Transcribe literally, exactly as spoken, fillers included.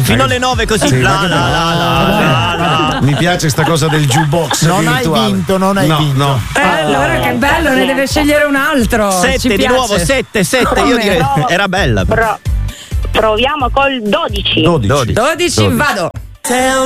fino alle nove così. Sì, la, ma che la, la, la, la, la. Mi piace sta cosa del jukebox. Non hai virtuale. vinto, non hai no, vinto. No. Eh, allora che bello, ne deve scegliere un altro. Ci Sette di piace. nuovo, sette, sette. Io Come? direi era bella. Pro- proviamo col dodici. dodici. dodici, vado.